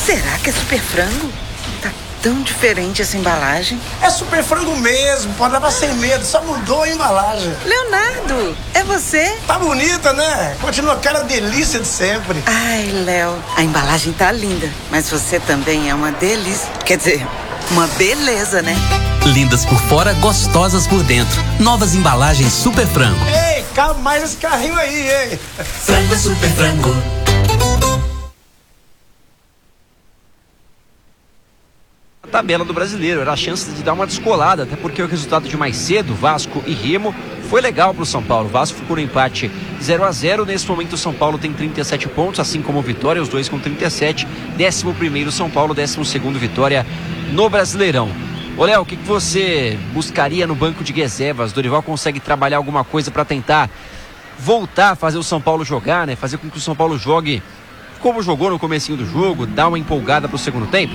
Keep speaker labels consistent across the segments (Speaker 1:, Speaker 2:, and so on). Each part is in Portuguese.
Speaker 1: Será que é super frango? Tá tão diferente essa embalagem.
Speaker 2: É super frango mesmo, pode levar sem medo, só mudou a embalagem.
Speaker 1: Leonardo, é você?
Speaker 2: Tá bonita, né? Continua aquela delícia de sempre.
Speaker 1: Ai, Léo, a embalagem tá linda, mas você também é uma delícia. Quer dizer, uma beleza, né?
Speaker 3: Lindas por fora, gostosas por dentro. Novas embalagens Super Frango.
Speaker 2: Ei, cabe mais esse carrinho aí, hein?
Speaker 3: Frango Super Frango.
Speaker 4: A tabela do Brasileiro era a chance de dar uma descolada, até porque o resultado de mais cedo, Vasco e Remo, foi legal para o São Paulo. O Vasco ficou no empate 0-0. Nesse momento o São Paulo tem 37 pontos, assim como o Vitória, os dois com 37. 11º São Paulo, 12º Vitória no Brasileirão. Ô Léo, o que você buscaria no banco de reservas? Dorival consegue trabalhar alguma coisa para tentar voltar a fazer o São Paulo jogar, né? Fazer com que o São Paulo jogue como jogou no comecinho do jogo, dar uma empolgada para o segundo tempo?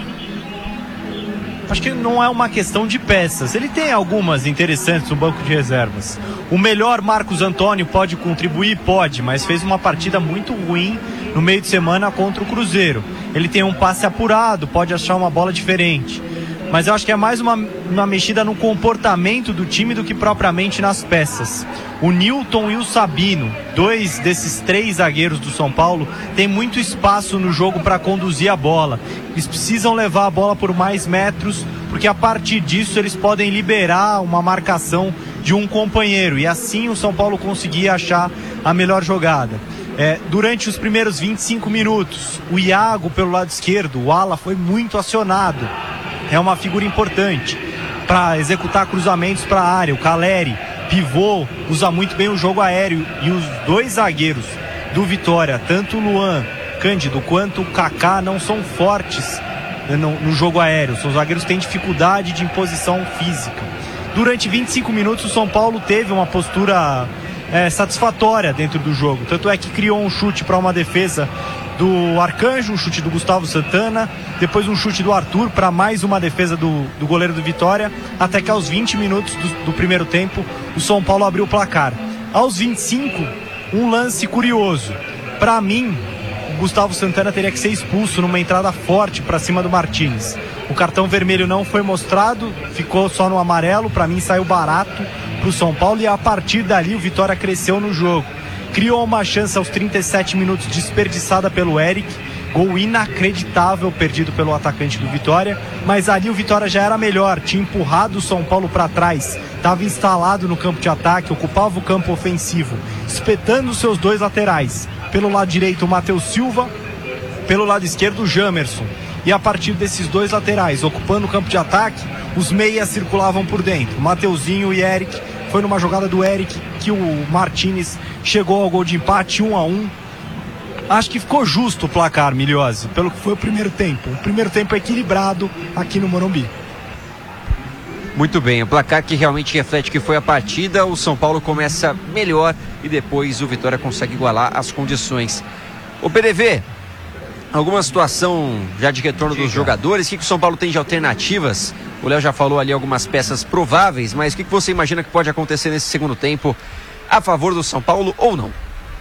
Speaker 5: Acho que não é uma questão de peças. Ele tem algumas interessantes no banco de reservas. O melhor Marcos Antônio pode contribuir? Pode, mas fez uma partida muito ruim no meio de semana contra o Cruzeiro. Ele tem um passe apurado, pode achar uma bola diferente. Mas eu acho que é mais uma mexida no comportamento do time do que propriamente nas peças. O Nilton e o Sabino, dois desses 3 zagueiros do São Paulo, têm muito espaço no jogo para conduzir a bola. Eles precisam levar a bola por mais metros, porque a partir disso eles podem liberar uma marcação de um companheiro. E assim o São Paulo conseguia achar a melhor jogada. Durante os primeiros 25 minutos, o Iago pelo lado esquerdo, o ala, foi muito acionado. É uma figura importante para executar cruzamentos para a área. O Caleri, pivô, usa muito bem o jogo aéreo. E os 2 zagueiros do Vitória, tanto o Luan Cândido quanto o Kaká, não são fortes no jogo aéreo. São zagueiros que têm dificuldade de imposição física. Durante 25 minutos o São Paulo teve uma postura satisfatória dentro do jogo. Tanto é que criou um chute para uma defesa do Arcanjo, um chute do Gustavo Santana, depois um chute do Arthur para mais uma defesa do goleiro do Vitória, até que aos 20 minutos do primeiro tempo o São Paulo abriu o placar. Aos 25, um lance curioso. Para mim, o Gustavo Santana teria que ser expulso numa entrada forte para cima do Martins. O cartão vermelho não foi mostrado, ficou só no amarelo. Para mim saiu barato para o São Paulo e a partir dali o Vitória cresceu no jogo. Criou uma chance aos 37 minutos desperdiçada pelo Eric, gol inacreditável perdido pelo atacante do Vitória, mas ali o Vitória já era melhor, tinha empurrado o São Paulo para trás, estava instalado no campo de ataque, ocupava o campo ofensivo, espetando os seus 2 laterais, pelo lado direito o Matheus Silva, pelo lado esquerdo o Jamerson, e a partir desses 2 laterais, ocupando o campo de ataque, os meias circulavam por dentro, Mateuzinho e Eric. Foi numa jogada do Eric que o Martins chegou ao gol de empate 1-1. Acho que ficou justo o placar, Miliose, pelo que foi o primeiro tempo. O primeiro tempo equilibrado aqui no Morumbi.
Speaker 4: Muito bem, o placar que realmente reflete que foi a partida. O São Paulo começa melhor e depois o Vitória consegue igualar as condições. O PDV, alguma situação já de retorno dos jogadores? O que o São Paulo tem de alternativas? O Léo já falou ali algumas peças prováveis, mas o que você imagina que pode acontecer nesse segundo tempo a favor do São Paulo ou não?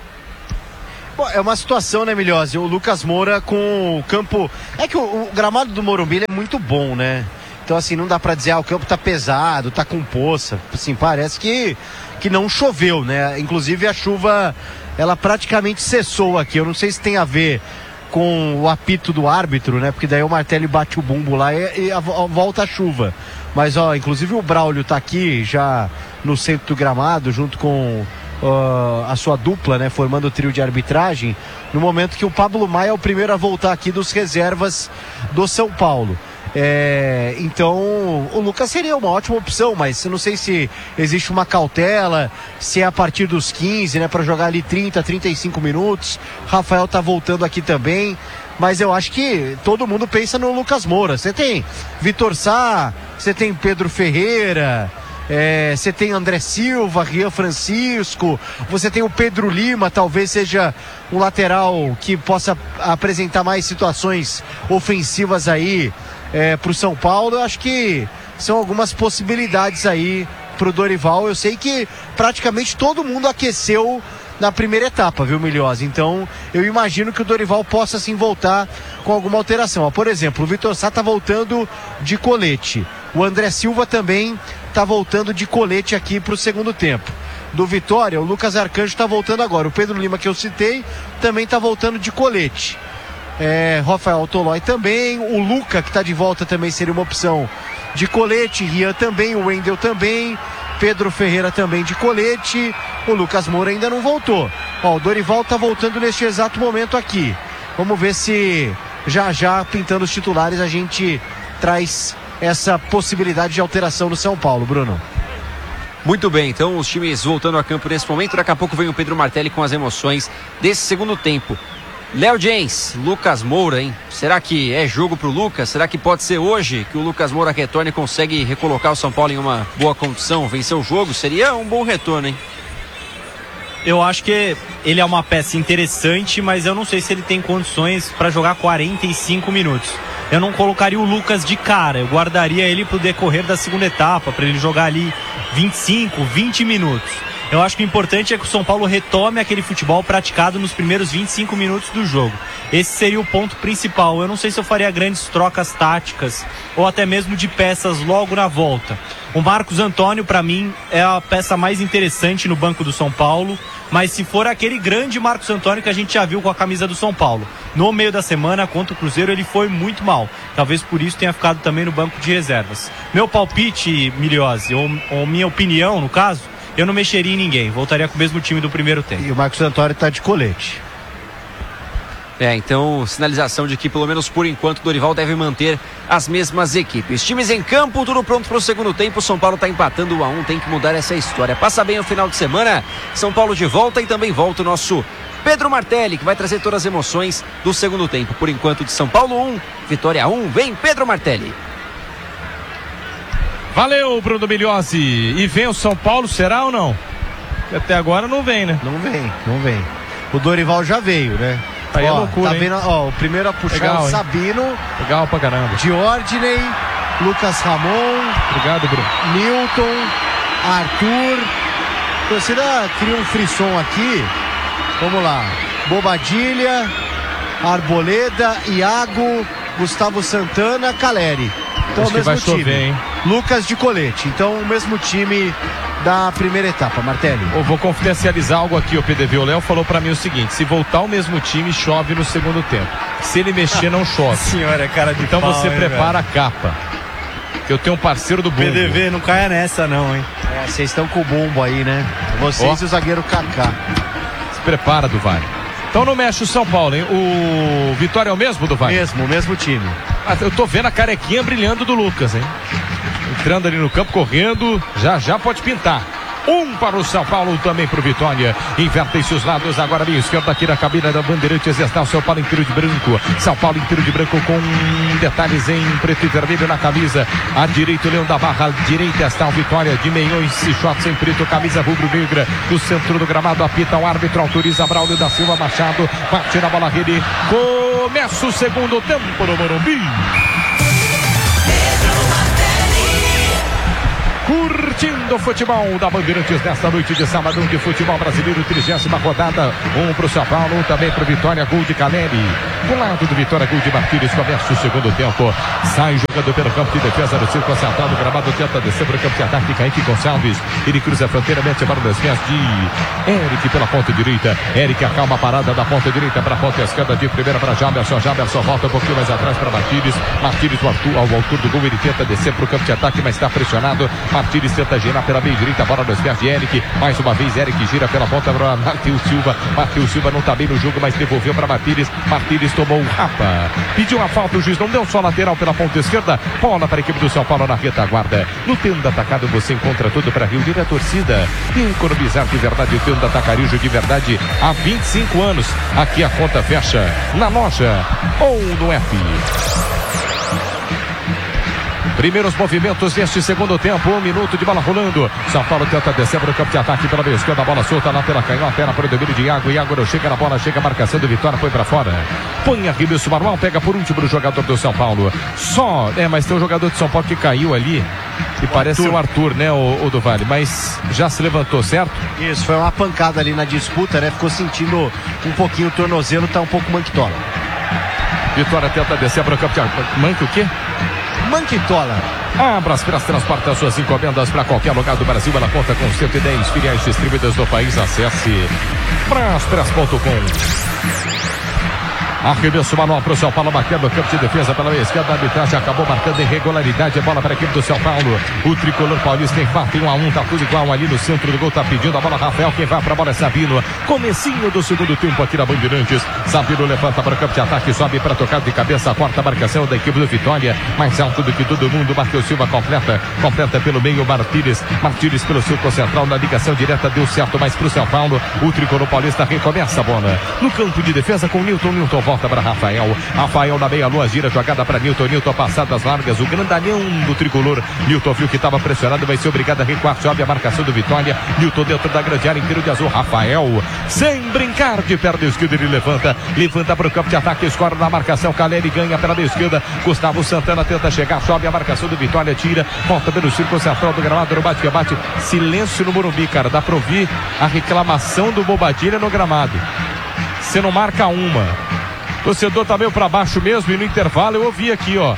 Speaker 6: Bom, é uma situação, né, Milhose? O Lucas Moura com o campo... É que o gramado do Morumbi é muito bom, né? Então, assim, não dá pra dizer, o campo tá pesado, tá com poça. Assim, parece que não choveu, né? Inclusive a chuva, ela praticamente cessou aqui. Eu não sei se tem a ver com o apito do árbitro, né? Porque daí o Martelli bate o bumbo lá e volta a chuva. Mas, inclusive o Braulio tá aqui já no centro do gramado, junto com a sua dupla, né? Formando o trio de arbitragem, no momento que o Pablo Maia é o primeiro a voltar aqui dos reservas do São Paulo. Então o Lucas seria uma ótima opção, mas eu não sei se existe uma cautela, se é a partir dos 15, né, para jogar ali 30, 35 minutos. Rafael tá voltando aqui também, mas eu acho que todo mundo pensa no Lucas Moura. Você tem Vitor Sá, você tem Pedro Ferreira, você tem André Silva, Rian Francisco, você tem o Pedro Lima, talvez seja um lateral que possa apresentar mais situações ofensivas aí pro São Paulo. Eu acho que são algumas possibilidades aí pro Dorival. Eu sei que praticamente todo mundo aqueceu na primeira etapa, viu, Milhose? Então, eu imagino que o Dorival possa, sim, voltar com alguma alteração. Por exemplo, o Vitor Sá tá voltando de colete. O André Silva também tá voltando de colete aqui pro segundo tempo. Do Vitória, o Lucas Arcanjo tá voltando agora. O Pedro Lima, que eu citei, também tá voltando de colete. Rafael Tolói também. O Luca, que tá de volta, também seria uma opção de colete. Rian também, o Wendel também. Pedro Ferreira também de colete. O Lucas Moura ainda não voltou. O Dorival tá voltando neste exato momento aqui. Vamos ver se já pintando os titulares a gente traz essa possibilidade de alteração no São Paulo, Bruno.
Speaker 4: Muito bem, então os times voltando a campo nesse momento. Daqui a pouco vem o Pedro Martelli com as emoções desse segundo tempo. Léo Jens, Lucas Moura, hein? Será que é jogo pro Lucas? Será que pode ser hoje que o Lucas Moura retorne e consegue recolocar o São Paulo em uma boa condição, vencer o jogo? Seria um bom retorno, hein?
Speaker 5: Eu acho que ele é uma peça interessante, mas eu não sei se ele tem condições para jogar 45 minutos. Eu não colocaria o Lucas de cara, eu guardaria ele pro decorrer da segunda etapa, para ele jogar ali 25, 20 minutos. Eu acho que o importante é que o São Paulo retome aquele futebol praticado nos primeiros 25 minutos do jogo. Esse seria o ponto principal. Eu não sei se eu faria grandes trocas táticas ou até mesmo de peças logo na volta. O Marcos Antônio, para mim, é a peça mais interessante no banco do São Paulo, mas se for aquele grande Marcos Antônio que a gente já viu com a camisa do São Paulo, no meio da semana contra o Cruzeiro ele foi muito mal. Talvez por isso tenha ficado também no banco de reservas. Meu palpite, Milhose, ou minha opinião no caso, eu não mexeria em ninguém, voltaria com o mesmo time do primeiro tempo.
Speaker 6: E o Marcos Antônio tá de colete.
Speaker 4: Então, sinalização de que, pelo menos por enquanto, o Dorival deve manter as mesmas equipes. Times em campo, tudo pronto para o segundo tempo. O São Paulo está empatando 1-1, tem que mudar essa história. Passa bem o final de semana, São Paulo de volta e também volta o nosso Pedro Martelli, que vai trazer todas as emoções do segundo tempo. Por enquanto, de São Paulo 1, Vitória 1, vem Pedro Martelli.
Speaker 7: Valeu, Bruno Milhose. E vem o São Paulo, será ou não? Até agora não vem, né?
Speaker 6: Não vem. O Dorival já veio, né?
Speaker 7: Aí é loucura,
Speaker 6: tá vendo, o primeiro a puxar
Speaker 7: legal,
Speaker 6: o Sabino.
Speaker 7: Legal pra caramba.
Speaker 6: Diordney, Lucas Ramon.
Speaker 7: Obrigado, Bruno.
Speaker 6: Newton, Arthur. A torcida cria um frisson aqui. Vamos lá. Bobadilha, Arboleda, Iago, Gustavo Santana, Caleri. Então
Speaker 7: acho
Speaker 6: o mesmo
Speaker 7: que vai
Speaker 6: time.
Speaker 7: chover, hein?
Speaker 6: Lucas de colete. Então o mesmo time da primeira etapa, Martelli.
Speaker 7: Eu vou confidencializar algo aqui, o PDV. O Léo falou pra mim o seguinte: se voltar o mesmo time, chove no segundo tempo. Se ele mexer, não chove.
Speaker 5: Senhora, cara de
Speaker 7: então
Speaker 5: pau,
Speaker 7: você prepara a capa. Que eu tenho um parceiro do bumbo.
Speaker 5: PDV, não caia nessa não, hein?
Speaker 6: Vocês estão com o bumbo aí, né? Vocês e o zagueiro Kaká.
Speaker 7: Se prepara, do Vale. Então não mexe o São Paulo, hein? O Vitória é o mesmo, do Vale?
Speaker 6: Mesmo time.
Speaker 7: Eu tô vendo a carequinha brilhando do Lucas, hein? Entrando ali no campo, correndo, já pode pintar. Para o São Paulo, também para o Vitória. Invertem-se os lados, agora meio esquerda aqui na cabine da Bandeirantes. Está o São Paulo inteiro de branco. São Paulo inteiro de branco com detalhes em preto e vermelho na camisa. À direita, o Leão da Barra. À direita está o Vitória de meiões e shorts em preto. Camisa rubro-negra do centro do gramado. Apita o árbitro, autoriza Braulio da Silva Machado. Bate na bola, rede. Começa o segundo tempo no Morumbi. Curtindo o futebol da Bandeirantes nesta noite de sábado de futebol brasileiro, 30ª rodada. Para o São Paulo, também para o Vitória, gol de Caleri. Do lado do Vitória, gol de Martínez. Começa o segundo tempo. Sai jogando pelo campo de defesa no círculo central do gramado. Tenta descer para o campo de ataque. Kaique Gonçalves. Ele cruza a fronteira, mete a bola nas pés de Eric pela ponta direita. Eric acalma a parada da ponta direita para a ponta esquerda de primeira para Jamerson. Jamerson volta um pouquinho mais atrás para Martínez. Martínez ao altura do gol. Ele tenta descer para o campo de ataque, mas está pressionado. Martínez tenta girar pela meia direita, bola nos pés de Eric. Mais uma vez, Eric gira pela ponta para Matheus Silva. Matheus Silva não está bem no jogo, mas devolveu para Martínez. Martínez tomou um rapa. Pediu uma falta, o juiz não deu, só lateral pela ponta esquerda. Bola para a equipe do São Paulo na retaguarda. No Tenda Atacado você encontra tudo para reunir a torcida e economizar de verdade. O Tenda Atacarejo de verdade há 25 anos. Aqui a conta fecha na loja ou no app. Primeiros movimentos deste segundo tempo, 1 minuto de bola rolando. São Paulo tenta descer para o campo de ataque pela meia esquerda, a bola solta lá pela canhota, era para o domínio de Iago. Iago não chega na bola, chega a marcação do Vitória, foi para fora. Põe arremesso manual, pega por último o jogador do São Paulo. Mas tem um jogador de São Paulo que caiu ali, e parece ser o Arthur, né, o do Vale, mas já se levantou, certo?
Speaker 6: Isso, foi uma pancada ali na disputa, né? Ficou sentindo um pouquinho o tornozelo, tá um pouco manquitola.
Speaker 7: Vitória tenta descer para o campo de ataque. Manque o quê?
Speaker 6: Manquitola.
Speaker 7: A Brasperas transporta suas encomendas para qualquer lugar do Brasil. Ela conta com 110 filiais distribuídas no país. Acesse brasperas.com. Arremesso manual para o São Paulo, batendo no campo de defesa pela meia esquerda. A arbitragem acabou marcando irregularidade. A bola para a equipe do São Paulo. O tricolor paulista empata em 1-1. Tá tudo igual ali no centro do gol. Tá pedindo a bola Rafael. Quem vai para a bola é Sabino. Comecinho do segundo tempo aqui na Bandeirantes. Sabino levanta para o campo de ataque. Sobe para tocar de cabeça. A quarta marcação da equipe do Vitória. Mais alto do que todo mundo. Matheus Silva completa pelo meio. Martires pelo circo central. Na ligação direta deu certo, mas para o São Paulo. O tricolor paulista recomeça a bola no campo de defesa com Newton volta para Rafael na meia-lua, gira jogada para Newton passadas largas, o grandalhão do tricolor. Newton viu que estava pressionado, vai ser obrigado a recuar, sobe a marcação do Vitória. Newton dentro da grande área, inteiro de azul. Rafael, sem brincar de perna esquerda, ele levanta para o campo de ataque, escora na marcação. Caleri ganha pela esquerda. Gustavo Santana tenta chegar, sobe a marcação do Vitória, tira, volta pelo círculo central do gramado, no bate-rebate. Silêncio no Morumbi, cara, dá para ouvir a reclamação do Bobadilha no gramado. Você não marca uma. Torcedor tá meio pra baixo mesmo, e no intervalo eu ouvi aqui, ó.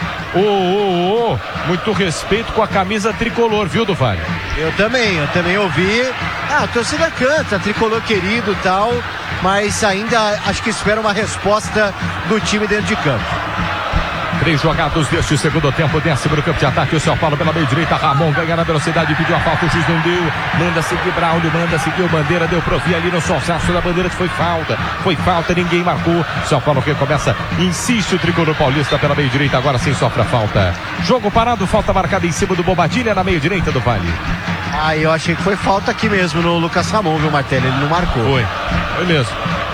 Speaker 7: Muito respeito com a camisa tricolor, viu, do Vale?
Speaker 6: Eu também ouvi. A torcida canta, tricolor querido e tal, mas ainda acho que espera uma resposta do time dentro de campo.
Speaker 7: 3 jogados deste segundo tempo, desce para o campo de ataque o São Paulo pela meia direita. Ramon ganha na velocidade, pediu a falta, o juiz não deu, manda seguir Braulio, manda seguir o Bandeira, deu pro ouvir ali no solsaço da Bandeira, foi falta, ninguém marcou. São Paulo recomeça, insiste o tricolor paulista pela meia direita, agora sim sofre a falta. Jogo parado, falta marcada em cima do Bobadilha na meia direita do Vale.
Speaker 6: Eu achei que foi falta aqui mesmo no Lucas Ramon, viu, Martelli? Ele não marcou.
Speaker 7: Foi mesmo.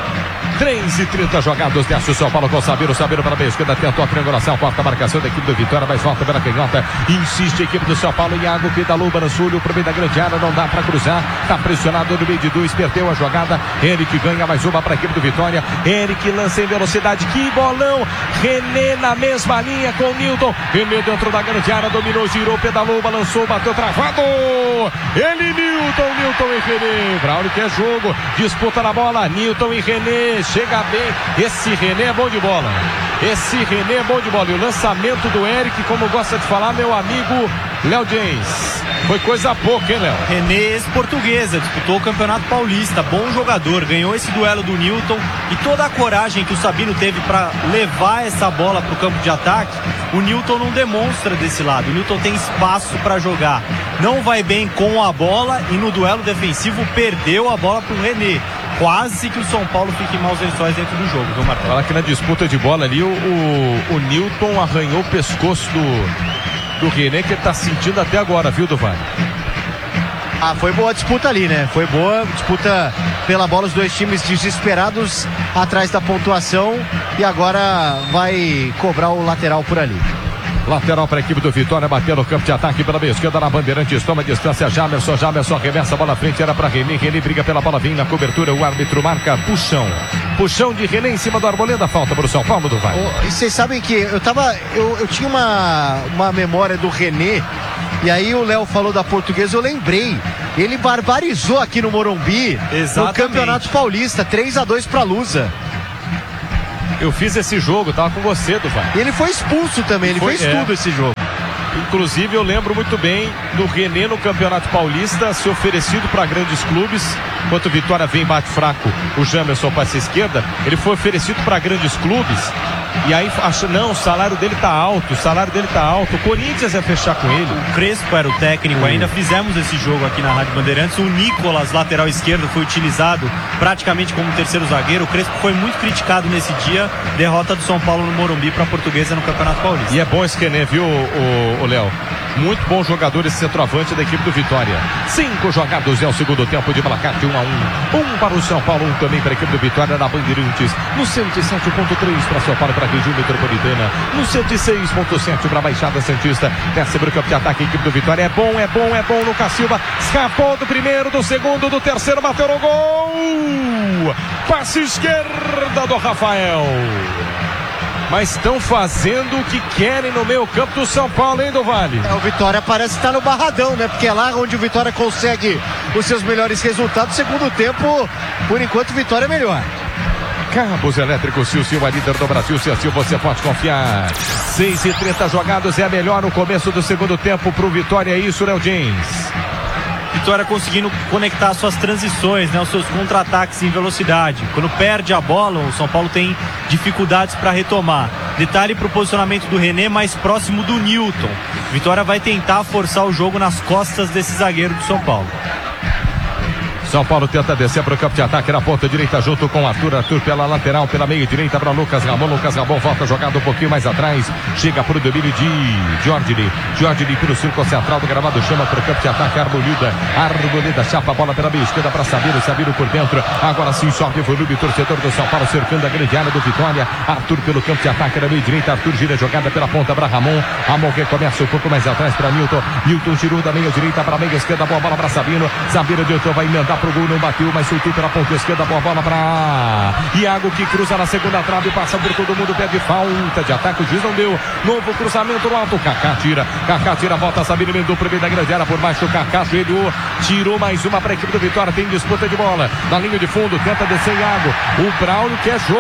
Speaker 7: 3:30 jogados, desce o São Paulo com o Sabino para a meia esquerda, tentou a triangulação, quarta marcação da equipe do Vitória, mas volta pela canhota, insiste a equipe do São Paulo. Iago pedalou, balançou pro meio da grande área, não dá para cruzar, tá pressionado no meio de 2, perdeu a jogada. Eric ganha mais uma para a equipe do Vitória. Eric lança em velocidade, que bolão! René na mesma linha com o Newton. René dentro da grande área, dominou, girou, pedalou, balançou, bateu travado. Ele, Newton e René. Braulio quer jogo, disputa na bola, Newton e René. Chega bem, esse René é bom de bola. E o lançamento do Eric, como gosta de falar meu amigo Léo James, foi coisa pouca, hein, Léo?
Speaker 5: René, ex-portuguesa, disputou o Campeonato Paulista, bom jogador, ganhou esse duelo do Newton, e toda a coragem que o Sabino teve para levar essa bola para o campo de ataque, o Newton não demonstra desse lado. O Newton tem espaço para jogar, não vai bem com a bola, e no duelo defensivo perdeu a bola para o René. Quase que o São Paulo fique em maus lençóis dentro do jogo, viu, Marcelo?
Speaker 7: Fala que na disputa de bola ali, o Newton arranhou o pescoço do René, que ele tá sentindo até agora, viu, Duvani?
Speaker 6: Foi boa a disputa ali, né? Foi boa disputa pela bola, os dois times desesperados atrás da pontuação, e agora vai cobrar o lateral por ali.
Speaker 7: Lateral para a equipe do Vitória, bateu no campo de ataque pela meia esquerda na Bandeirantes, toma distância, Jamerson arremessa a bola à frente, era para René briga pela bola, vem na cobertura, o árbitro marca puxão de René em cima do Arboleda, falta para o São Paulo, do Vale.
Speaker 6: E vocês sabem que eu tinha uma memória do René, e aí o Léo falou da Portuguesa, eu lembrei, ele barbarizou aqui no Morumbi. Exatamente. No Campeonato Paulista, 3-2 para Lusa.
Speaker 7: Eu fiz esse jogo, tava com você, Duvan.
Speaker 6: E ele foi expulso também, ele fez tudo esse jogo.
Speaker 7: Inclusive eu lembro muito bem do René no Campeonato Paulista ser oferecido para grandes clubes. Enquanto o Vitória vem, bate fraco, o Jamerson passa à esquerda, ele foi oferecido para grandes clubes. E aí, o salário dele tá alto, o Corinthians ia fechar com ele.
Speaker 5: O Crespo era o técnico, ainda fizemos esse jogo aqui na Rádio Bandeirantes. O Nicolas, lateral esquerdo, foi utilizado praticamente como terceiro zagueiro. O Crespo foi muito criticado nesse dia, derrota do São Paulo no Morumbi para a Portuguesa no Campeonato Paulista.
Speaker 7: E é bom esse René, viu, o Léo? Muito bom jogador esse centroavante da equipe do Vitória. 5 jogados é o segundo tempo de placar de 1-1. 1 para o São Paulo, 1 também para a equipe do Vitória na Bandeirantes. No 107.3 para São Paulo, para a região metropolitana. No 106.7 para a Baixada Santista. Desce para o campo de ataque a equipe do Vitória. É bom. Lucas Silva escapou do primeiro, do segundo, do terceiro, bateu no gol. Passe esquerda do Rafael. Mas estão fazendo o que querem no meio campo do São Paulo, hein, do Vale?
Speaker 6: O Vitória parece estar no Barradão, né? Porque é lá onde o Vitória consegue os seus melhores resultados. Segundo tempo, por enquanto, o Vitória é melhor.
Speaker 7: Cabos Elétricos, Silva, líder do Brasil. Se assim você pode confiar. 6:30 jogados, é a melhor no começo do segundo tempo pro Vitória. É isso, Léo James.
Speaker 5: Vitória conseguindo conectar suas transições, né, os seus contra-ataques em velocidade. Quando perde a bola, o São Paulo tem dificuldades para retomar. Detalhe para o posicionamento do René mais próximo do Newton. Vitória vai tentar forçar o jogo nas costas desse zagueiro do São Paulo.
Speaker 7: São Paulo tenta descer para o campo de ataque na ponta direita junto com Arthur pela lateral, pela meia direita para Lucas Ramon volta jogado um pouquinho mais atrás, chega para o domínio de Jordi pelo círculo central do gramado, chama para o campo de ataque Arboleda chapa a bola pela meia esquerda para Sabino por dentro, agora sim sobe o volume, torcedor do São Paulo cercando a grande área do Vitória. Arthur pelo campo de ataque na meia direita, Arthur gira jogada pela ponta para Ramon recomeça um pouco mais atrás para Newton girou da meia direita para a meia esquerda, boa bola para Sabino Newton vai emendar pro gol, não bateu, mas soltou pela ponta esquerda, boa bola para Iago, que cruza na segunda trave, passa por todo mundo, pede falta de ataque, o juiz não deu, novo cruzamento no alto, Kaká tira, volta, Sabino emendou pro meio da grande área, por baixo, Kaká tirou mais uma para a equipe do Vitória, tem disputa de bola, na linha de fundo, tenta descer Iago, o Braulio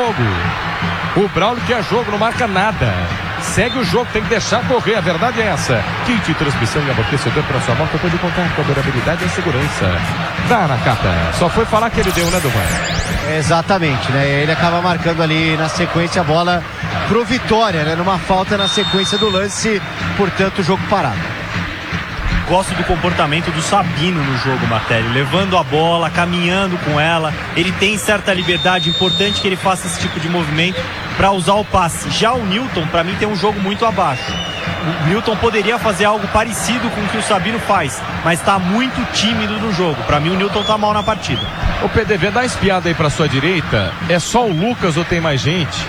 Speaker 7: quer jogo, não marca nada. Segue o jogo, tem que deixar correr, a verdade é essa. Kit, transmissão e amortecedor para sua moto, pode contar com a durabilidade e segurança. Dá na cata. Só foi falar que ele deu, né, Duvan?
Speaker 6: Exatamente, né? Ele acaba marcando ali na sequência a bola pro Vitória, né? Numa falta na sequência do lance, portanto, o jogo parado.
Speaker 5: Gosto do comportamento do Sabino no jogo, Martelli, levando a bola, caminhando com ela, ele tem certa liberdade, importante que ele faça esse tipo de movimento para usar o passe. Já o Newton, para mim, tem um jogo muito abaixo. O Newton poderia fazer algo parecido com o que o Sabino faz, mas está muito tímido no jogo. Para mim, o Newton tá mal na partida.
Speaker 7: O PDV, dá espiada aí para sua direita, é só o Lucas ou tem mais gente?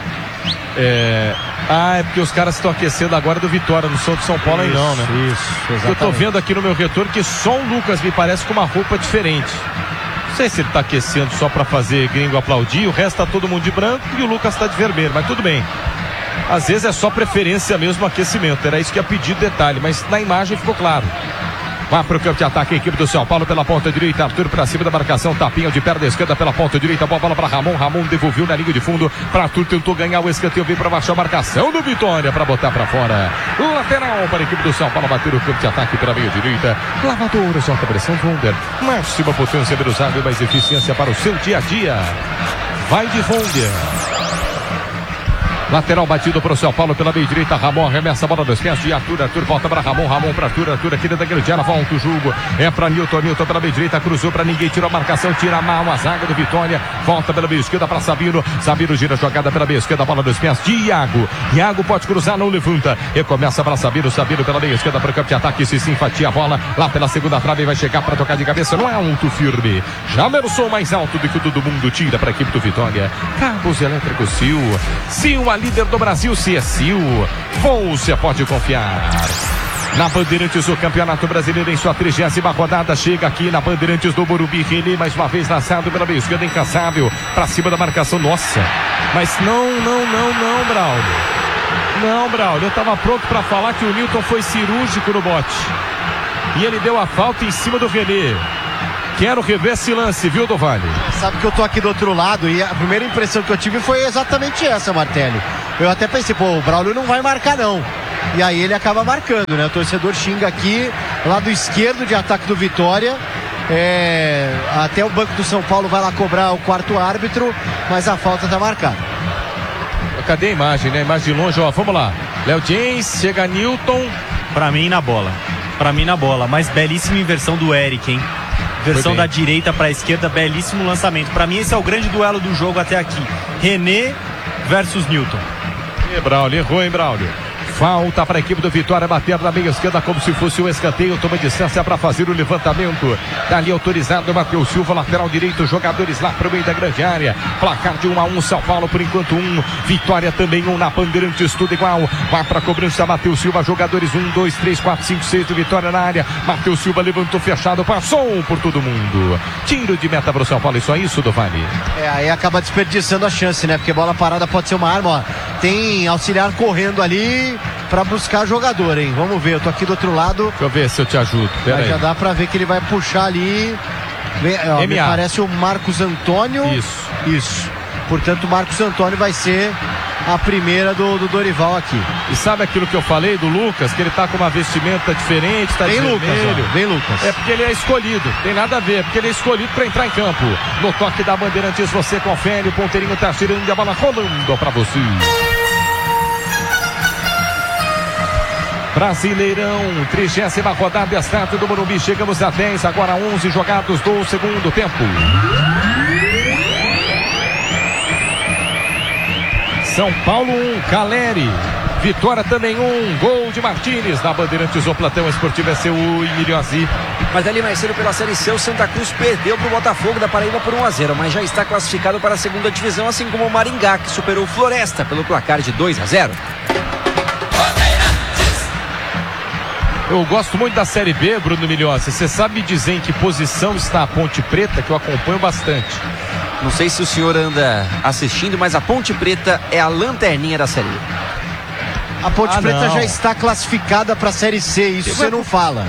Speaker 7: É porque os caras estão aquecendo agora do Vitória, no som de São Paulo aí não, né?
Speaker 6: Isso, exatamente.
Speaker 7: Eu tô vendo aqui no meu retorno que só o Lucas me parece com uma roupa diferente. Não sei se ele tá aquecendo só para fazer gringo aplaudir, o resto tá todo mundo de branco e o Lucas tá de vermelho, mas tudo bem. Às vezes é só preferência mesmo, aquecimento, era isso que ia pedir detalhe, mas na imagem ficou claro. Vai para o campo de ataque a equipe do São Paulo pela ponta direita, Arthur para cima da marcação, tapinha de perna esquerda pela ponta direita, boa bola para Ramon devolveu na linha de fundo para Arthur, tentou ganhar o escanteio, veio para baixo a marcação do Vitória para botar para fora, lateral para a equipe do São Paulo, bater o campo de ataque pela meia direita, lavadores, alta pressão, Wonder, máxima potência, menos água e mais eficiência para o seu dia a dia, vai de Wonder. Lateral batido para o São Paulo pela meia direita, Ramon arremessa a bola dos pés de Arthur volta para Ramon para Arthur aqui dentro da grande área, volta o jogo, é para Newton pela meia direita, cruzou para ninguém, tirou a marcação, tira mal a zaga do Vitória, volta pela meia esquerda para Sabino gira jogada pela meia esquerda, bola dos pés de Iago pode cruzar, não levanta, recomeça para Sabino pela meia esquerda para o campo de ataque, se simpatia a bola, lá pela segunda trave, vai chegar para tocar de cabeça, não é alto firme, Jamerson mais alto do que todo mundo, tira para a equipe do Vitória, Cabos Elétricos Sil, a líder do Brasil, se é Sil, você pode confiar. Na Bandeirantes, o Campeonato Brasileiro em sua 30ª rodada, chega aqui na Bandeirantes do Morumbi, René mais uma vez lançado pela meia esquerda, incansável, pra cima da marcação, nossa, mas não, Braulio, eu tava pronto pra falar que o Newton foi cirúrgico no bote, e ele deu a falta em cima do René. Quero rever esse lance, viu, Dovale?
Speaker 6: Sabe que eu tô aqui do outro lado e a primeira impressão que eu tive foi exatamente essa, Martelli. Eu até pensei, o Braulio não vai marcar não. E aí ele acaba marcando, né? O torcedor xinga aqui, lado esquerdo de ataque do Vitória. Até o banco do São Paulo vai lá cobrar o quarto árbitro, mas a falta tá marcada.
Speaker 7: Cadê a imagem, né? Imagem de longe, ó, vamos lá. Léo James, chega Newton.
Speaker 5: Pra mim na bola, mas belíssima inversão do Eric, hein? Versão da direita para a esquerda, belíssimo lançamento. Para mim esse é o grande duelo do jogo até aqui. René versus Newton.
Speaker 7: Braulio, errou, hein, Braulio? Falta para a equipe do Vitória bater na meia esquerda como se fosse um escanteio. Toma distância para fazer o levantamento. Dali autorizado Matheus Silva, lateral direito. Jogadores lá para o meio da grande área. Placar de 1-1, São Paulo por enquanto 1. Vitória também 1 na Bandeirantes, tudo igual. Vai para a cobrança Matheus Silva. Jogadores 1, 2, 3, 4, 5, 6 do Vitória na área. Matheus Silva levantou fechado, passou por todo mundo. Tiro de meta para o São Paulo. E só isso, Dovani?
Speaker 6: Aí acaba desperdiçando a chance, né? Porque bola parada pode ser uma arma, ó. Tem auxiliar correndo ali pra buscar jogador, hein? Vamos ver, eu tô aqui do outro lado.
Speaker 7: Deixa eu ver se eu te ajudo. Pera aí.
Speaker 6: Já dá pra ver que ele vai puxar ali. Me parece o Marcos Antônio. Isso. Portanto, o Marcos Antônio vai ser a primeira do Dorival aqui.
Speaker 7: E sabe aquilo que eu falei do Lucas? Que ele tá com uma vestimenta diferente, tá de vermelho.
Speaker 6: Vem Lucas.
Speaker 7: É porque ele é escolhido, tem nada a ver, porque ele é escolhido para entrar em campo. No toque da Bandeirantes você confere, o ponteirinho tá tirando a bola rolando para você. Brasileirão, 30ª rodada, estádio do Morumbi. Chegamos a 10, agora 11 jogados do segundo tempo. São Paulo 1, Caleri. Vitória também 1, gol de Martínez. Na Bandeirantes, o Platão Esportivo é seu e Milhozzi.
Speaker 4: Mas ali mais cedo pela Série C, o Santa Cruz perdeu para o Botafogo da Paraíba por 1-0, mas já está classificado para a segunda divisão, assim como o Maringá, que superou o Floresta pelo placar de 2-0.
Speaker 7: Eu gosto muito da Série B, Bruno Milhozzi. Você sabe me dizer em que posição está a Ponte Preta, que eu acompanho bastante?
Speaker 4: Não sei se o senhor anda assistindo, mas a Ponte Preta é a lanterninha da Série B.
Speaker 6: A Ponte Preta já está classificada para a Série C, isso você não fala.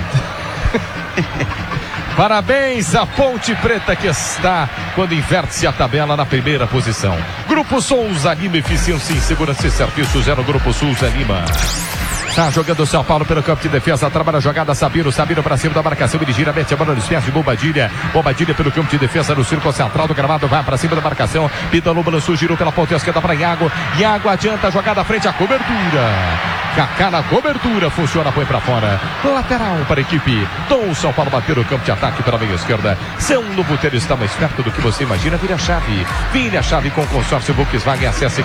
Speaker 7: Parabéns à Ponte Preta, que está quando inverte-se a tabela na primeira posição. Grupo Souza Lima, eficiência em segurança e serviços, no Grupo Souza Lima. Tá jogando o São Paulo pelo campo de defesa, trabalha a jogada, Sabino pra cima da marcação, ele gira, mete a bola nos pés de Bobadilha pelo campo de defesa no círculo central do gramado, vai pra cima da marcação, Pita balançou, girou pela ponta esquerda para Iago adianta a jogada frente à cobertura, Kaká na cobertura, funciona, põe pra fora, lateral para a equipe do São Paulo, bater o campo de ataque pela meia esquerda. São no Boteiro está mais perto do que você imagina. Vire a chave com o consórcio Volkswagen, acesse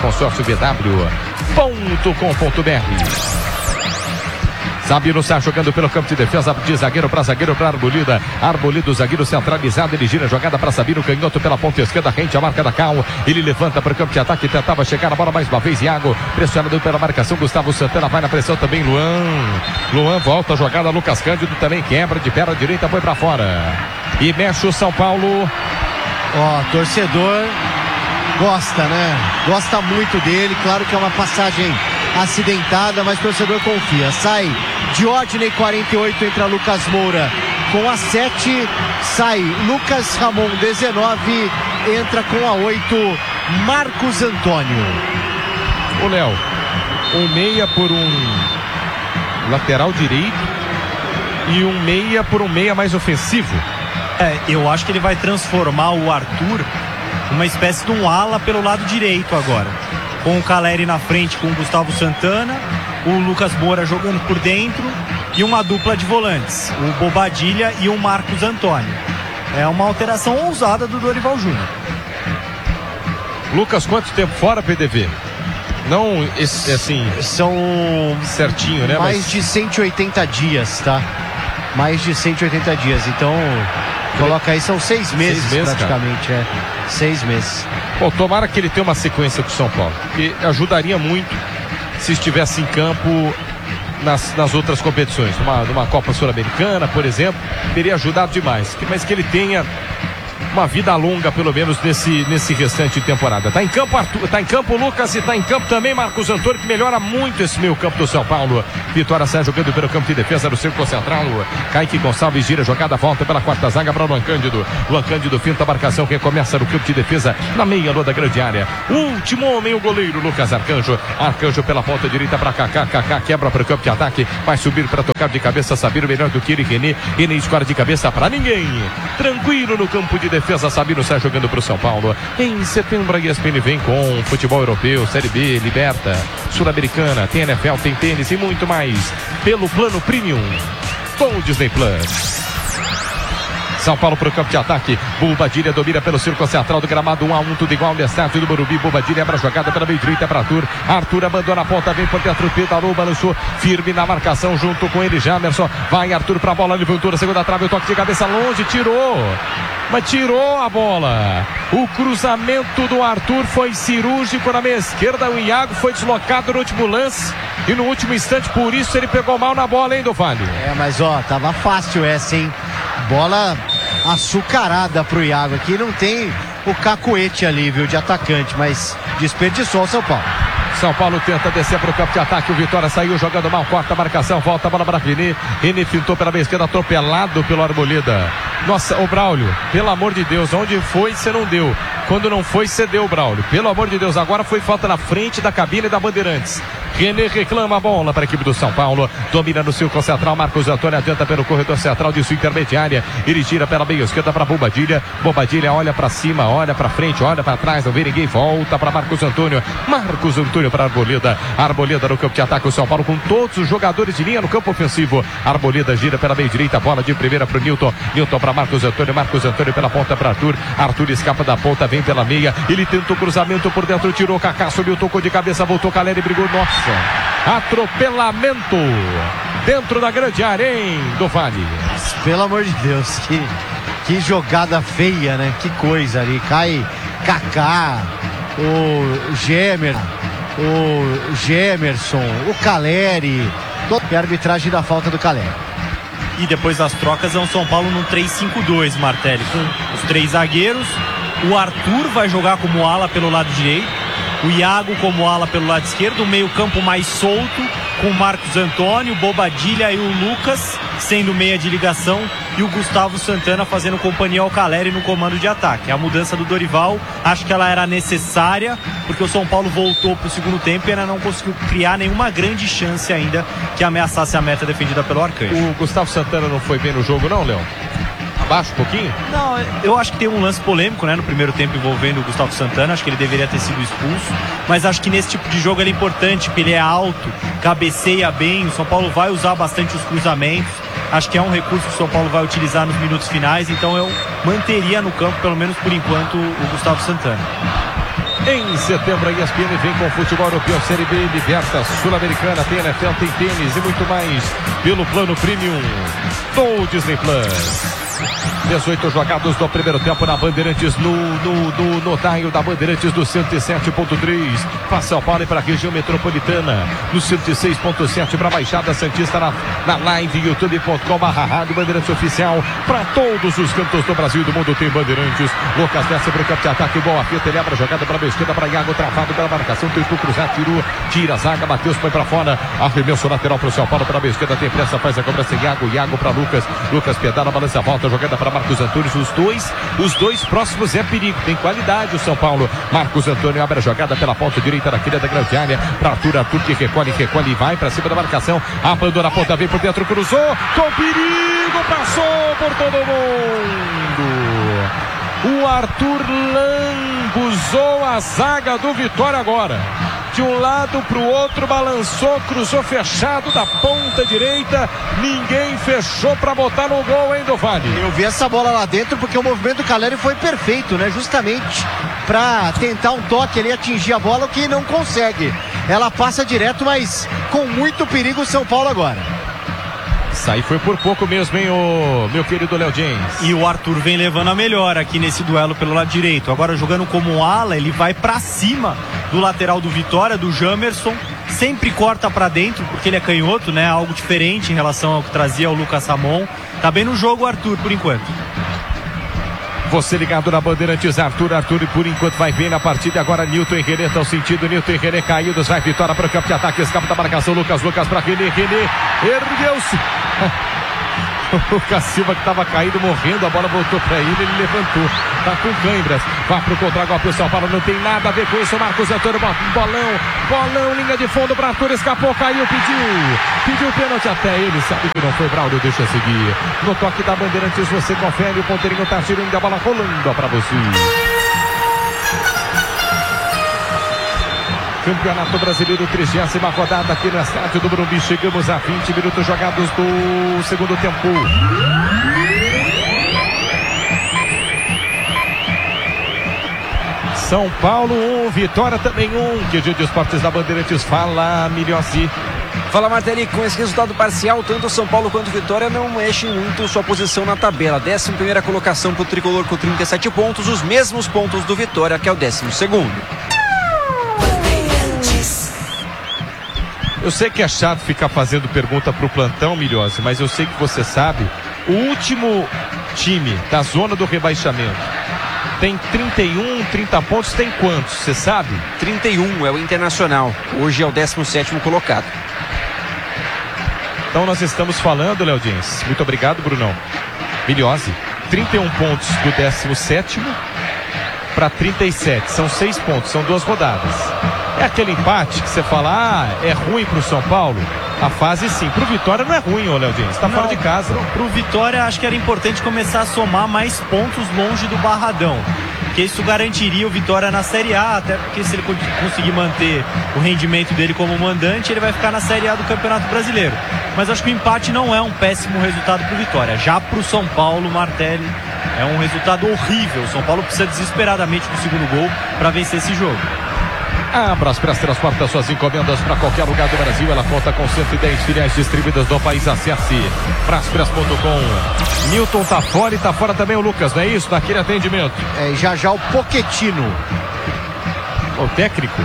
Speaker 7: consórciovw.com.br. Sabino está jogando pelo campo de defesa, de zagueiro para Arbolida. Arbolida, o zagueiro centralizado, ele gira a jogada para Sabino, canhoto pela ponta esquerda, rente a marca da Cal. Ele levanta para o campo de ataque, tentava chegar a bola mais uma vez. Iago, pressionado pela marcação, Gustavo Santana vai na pressão também. Luan volta a jogada, Lucas Cândido também quebra de perna direita, foi para fora. E mexe o São Paulo.
Speaker 6: Torcedor gosta, né? Gosta muito dele, claro que é uma passagem acidentada, mas o torcedor confia. Sai Diógenes 48, entra Lucas Moura com a 7, sai Lucas Ramon 19, entra com a 8 Marcos Antônio.
Speaker 7: O Léo, um meia por um lateral direito e um meia por um meia mais ofensivo.
Speaker 5: Eu acho que ele vai transformar o Arthur uma espécie de um ala pelo lado direito agora, com o Caleri na frente, com o Gustavo Santana, o Lucas Moura jogando por dentro e uma dupla de volantes, o Bobadilha e o Marcos Antônio. É uma alteração ousada do Dorival Júnior.
Speaker 7: Lucas, quanto tempo fora, PDV? Não, assim,
Speaker 6: são
Speaker 7: certinho, né?
Speaker 6: Mais de 180 dias, tá? Mais de 180 dias, então coloca aí, são 6 meses praticamente,
Speaker 7: cara.
Speaker 6: 6 meses.
Speaker 7: Bom, tomara que ele tenha uma sequência com o São Paulo, que ajudaria muito se estivesse em campo nas outras competições, numa Copa Sul-Americana, por exemplo, teria ajudado demais, mas que ele tenha uma vida longa, pelo menos, nesse restante de temporada. Tá em campo Arthur, tá em campo Lucas e tá em campo também Marcos Antônio, que melhora muito esse meio campo do São Paulo. Vitória sai jogando pelo campo de defesa do círculo central. Kaique Gonçalves gira a jogada, volta pela quarta zaga para o Luan Cândido. Luan Cândido finta a marcação, recomeça no campo de defesa, na meia lua da grande área. Último homem, o goleiro Lucas Arcanjo. Arcanjo pela ponta direita para Kaká. Kaká quebra para o campo de ataque, vai subir para tocar de cabeça, Sabino melhor do que ele, René. René escora de cabeça para ninguém. Tranquilo no campo de defesa, Sabino sai jogando para o São Paulo. Em setembro a ESPN vem com futebol europeu, Série B, Liberta, Sul-Americana, tem NFL, tem tênis e muito mais pelo plano Premium com o Disney Plus. São Paulo para o campo de ataque. Bobadilha domina pelo círculo central do gramado. 1-1, tudo igual no estádio do Morumbi. Bobadilha abre a jogada pela meio direita para Arthur. Arthur abandona a ponta, vem por dentro, pedalou, balançou, firme na marcação junto com ele, Jamerson. Vai Arthur para a bola, levantou na segunda trave, o toque de cabeça longe, tirou. Mas tirou a bola. O cruzamento do Arthur foi cirúrgico na meia esquerda. O Iago foi deslocado no último lance. E no último instante, por isso ele pegou mal na bola, hein, do Vale?
Speaker 6: Mas tava fácil essa, hein? Bola açucarada pro Iago aqui. Não tem o cacuete ali, viu, de atacante, mas desperdiçou o São Paulo.
Speaker 7: São Paulo tenta descer para o campo de ataque. O Vitória saiu jogando mal, corta a marcação, volta a bola para René. René fintou pela meia esquerda, atropelado pelo Arboleda. Nossa, ô Braulio, pelo amor de Deus, onde foi, você não deu. Quando não foi, você deu, Braulio. Pelo amor de Deus, agora foi falta na frente da cabine da Bandeirantes. René reclama a bola para a equipe do São Paulo. Domina no círculo central. Marcos Antônio adianta pelo corredor central de sua intermediária. Ele tira pela meia esquerda para Bobadilha. Bobadilha olha para cima, olha para frente, olha para trás. Não vê ninguém. Volta para Marcos Antônio. Marcos Antônio para Arboleda. Arboleda no campo de ataque. O São Paulo com todos os jogadores de linha no campo ofensivo. Arboleda gira pela meia direita. Bola de primeira para o Newton. Newton para Marcos Antônio. Marcos Antônio pela ponta para Arthur. Arthur escapa da ponta, vem pela meia. Ele tenta o cruzamento por dentro. Tirou Kaká, subiu, tocou de cabeça. Voltou Caleri, brigou. Nossa. Atropelamento dentro da grande área, hein, do Vale.
Speaker 6: Pelo amor de Deus, que jogada feia, né? Que coisa ali. Cai Kaká, o Gemerson, o Caleri. E a arbitragem da falta do Caleri.
Speaker 5: E depois das trocas é um São Paulo no 3-5-2, Martelli, com os 3 zagueiros. O Arthur vai jogar como ala pelo lado direito. O Iago como ala pelo lado esquerdo, o meio campo mais solto, com o Marcos Antônio, Bobadilha e o Lucas sendo meia de ligação e o Gustavo Santana fazendo companhia ao Caleri no comando de ataque. A mudança do Dorival, acho que ela era necessária, porque o São Paulo voltou para o segundo tempo e ainda não conseguiu criar nenhuma grande chance ainda que ameaçasse a meta defendida pelo Arcanjo.
Speaker 7: O Gustavo Santana não foi bem no jogo não, Leão? Abaixo um pouquinho?
Speaker 5: Não, eu acho que tem um lance polêmico, né, no primeiro tempo envolvendo o Gustavo Santana. Acho que ele deveria ter sido expulso, mas acho que nesse tipo de jogo ele é importante, porque ele é alto, cabeceia bem. O São Paulo vai usar bastante os cruzamentos. Acho que é um recurso que o São Paulo vai utilizar nos minutos finais, então eu manteria no campo, pelo menos por enquanto, o Gustavo Santana.
Speaker 7: Em setembro, a ESPN vem com futebol europeu, Série B, Libertas, Sul-Americana, tem NFL, tem tênis e muito mais pelo plano Premium do Disney Plus. 18 jogados do primeiro tempo na Bandeirantes, no dial da Bandeirantes do 107.3 para São Paulo e para a região metropolitana, no 106.7 para a Baixada Santista, na live youtube.com/rádio Bandeirantes Oficial para todos os cantos do Brasil e do mundo. Tem Bandeirantes. Lucas desce para o campo de ataque, boa fita, ele abre a jogada para a esquerda, para Iago, travado pela marcação, tentou cruzar, tirou, tira a zaga, Matheus põe para fora, arremesso lateral para o São Paulo, para a esquerda, tem pressa, faz a cobrança, Iago para Lucas pedala, balança a volta, jogada para Marcos Antônio. Os dois próximos é perigo, tem qualidade o São Paulo. Marcos Antônio abre a jogada pela ponta direita da querida grande área para Arthur que recolhe e vai para cima da marcação, abandona a ponta, vem por dentro, cruzou, com perigo, passou por todo mundo. O Arthur lambuzou a zaga do Vitória agora. De um lado para o outro, balançou, cruzou fechado da ponta direita. Ninguém fechou para botar no gol, hein, do Vale?
Speaker 6: Eu vi essa bola lá dentro porque o movimento do Caleri foi perfeito, né? Justamente para tentar um toque ali, atingir a bola, o que não consegue. Ela passa direto, mas com muito perigo o São Paulo agora.
Speaker 7: Isso aí foi por pouco mesmo, hein, meu querido Léo James.
Speaker 5: E o Arthur vem levando a melhor aqui nesse duelo pelo lado direito. Agora jogando como ala, ele vai pra cima do lateral do Vitória, do Jamerson. Sempre corta pra dentro, porque ele é canhoto, né? Algo diferente em relação ao que trazia o Lucas Ramon. Tá bem no jogo o Arthur, por enquanto.
Speaker 7: Você ligado na Bandeirantes, Arthur e por enquanto vai bem na partida. Agora Newton e René estão sentindo, Newton e René caídos, vai Vitória para o campo de ataque, escapa da marcação, Lucas para René, ergueu-se. O Lucas Silva, que estava caído, morrendo, a bola voltou para ele levantou, tá com câimbras, vai pro contra-golpe, o São Paulo não tem nada a ver com isso. Marcos Antônio, bolão, linha de fundo para Arthur, escapou, caiu, pediu pênalti até ele, sabe que não foi, Braulio, deixa seguir. No toque da Bandeirantes você confere, o ponteirinho tá tirando a bola rolando para você. Campeonato Brasileiro, 30ª rodada aqui no estádio do Morumbi. Chegamos a 20 minutos jogados do segundo tempo. São Paulo 1, Vitória também 1. Que dia de esportes da Bandeirantes. Fala, Milhozzi.
Speaker 4: Fala, Martelli. Com esse resultado parcial, tanto São Paulo quanto Vitória não mexem muito sua posição na tabela. 11ª colocação para o tricolor com 37 pontos, os mesmos pontos do Vitória, que é o 12º.
Speaker 7: Eu sei que é chato ficar fazendo pergunta pro plantão, Milhozzi, mas eu sei que você sabe. O último time da zona do rebaixamento tem 30 pontos, tem quantos? Você sabe?
Speaker 4: 31 é o Internacional. Hoje é o 17º colocado.
Speaker 7: Então nós estamos falando, Léo Dins. Muito obrigado, Brunão. Milhozzi, 31 pontos do 17º para 37. São 6 pontos, são 2 rodadas. É aquele empate que você fala, é ruim pro São Paulo? A fase sim. Pro Vitória não é ruim, ô Léo Dins. Tá fora de casa.
Speaker 5: Pro Vitória, acho que era importante começar a somar mais pontos longe do Barradão. Porque isso garantiria o Vitória na Série A, até porque se ele conseguir manter o rendimento dele como mandante, ele vai ficar na Série A do Campeonato Brasileiro. Mas acho que o empate não é um péssimo resultado pro Vitória. Já pro São Paulo, Martelli, é um resultado horrível. O São Paulo precisa desesperadamente do segundo gol para vencer esse jogo.
Speaker 7: A Braspress transporta suas encomendas para qualquer lugar do Brasil. Ela conta com 110 filiais distribuídas no país. Acesse braspress.com. Newton tá fora e tá fora também o Lucas, não é isso? Naquele atendimento.
Speaker 6: É, já o Pochettino.
Speaker 7: O técnico.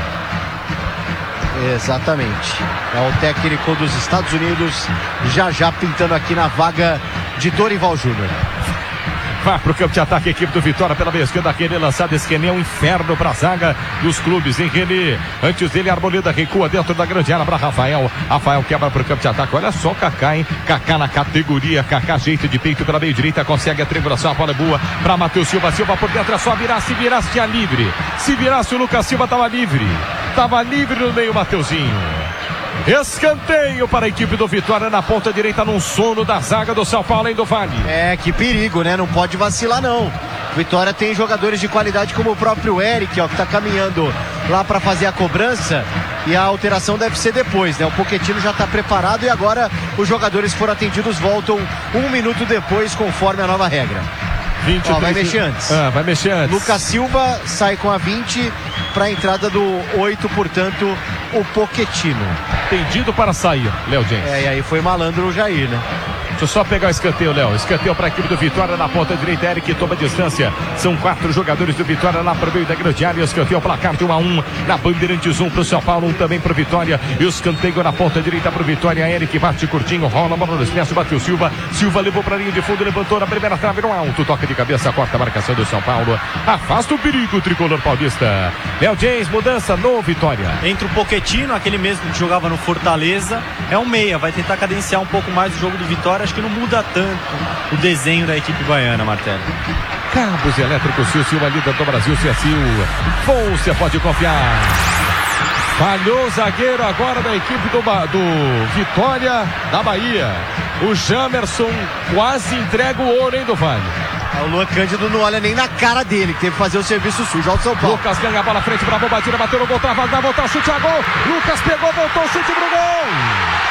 Speaker 6: Exatamente. É o técnico dos Estados Unidos, já pintando aqui na vaga de Dorival Júnior.
Speaker 7: Vai pro campo de ataque, a equipe do Vitória pela meia esquerda. René lançado, esse René é um inferno pra zaga dos clubes, hein, René? Antes dele, a Arboleda recua dentro da grande área pra Rafael. Rafael quebra pro campo de ataque. Olha só o Kaká, hein? Kaká na categoria. Kaká, jeito de peito pela meia direita, consegue a triangulação. A bola é boa pra Matheus Silva. Silva por dentro, é só virar. Se virasse, tinha livre. Se virasse, o Lucas Silva tava livre. Tava livre no meio, Mateuzinho. Escanteio para a equipe do Vitória na ponta direita, num sono da zaga do São Paulo, hein, do Vale.
Speaker 6: É, que perigo, né? Não pode vacilar, não. Vitória tem jogadores de qualidade como o próprio Eric, ó, que tá caminhando lá para fazer a cobrança, e a alteração deve ser depois, né? O Pochettino já tá preparado e agora os jogadores foram atendidos, voltam 1 minuto depois, conforme a nova regra.
Speaker 7: 23...
Speaker 6: Ó, vai mexer antes.
Speaker 7: Vai mexer antes.
Speaker 6: Lucas Silva sai com a 20 para a entrada do 8, portanto, o Pochettino.
Speaker 7: Tendido para sair, Léo James.
Speaker 6: É, e aí foi malandro o Jair, né?
Speaker 7: Deixa eu só pegar o escanteio, Léo. Escanteio para a equipe do Vitória na ponta direita. Eric toma distância. São 4 jogadores do Vitória lá para o meio da grande área. Escanteio, placar de 1-1 na Bandeirantes, 1 para o São Paulo, 1 também para o Vitória. E o escanteio na ponta direita para o Vitória. Eric bate curtinho, rola a bola no espaço, bateu Silva. Silva levou para a linha de fundo, levantou na primeira trave no alto. Toque de cabeça, corta a marcação do São Paulo. Afasta o perigo, o tricolor paulista. Léo James, mudança no Vitória.
Speaker 5: Entra o Pochettino, aquele mesmo que jogava no Fortaleza. É um meia, vai tentar cadenciar um pouco mais o jogo do Vitória. Acho que não muda tanto o desenho da equipe baiana, Martelli.
Speaker 7: Cabos elétricos, Silva, líder do Brasil, Ciacil. Você pode confiar. Falhou o zagueiro agora da equipe do Vitória da Bahia. O Jamerson quase entrega o ouro, hein, do Vale.
Speaker 6: O Luan Cândido não olha nem na cara dele, que teve que fazer o serviço sujo ao São Paulo.
Speaker 7: Lucas ganha a bola à frente para a bombadinha, bateu no gol, travado, vai voltar o chute a gol. Lucas pegou, voltou o chute pro gol.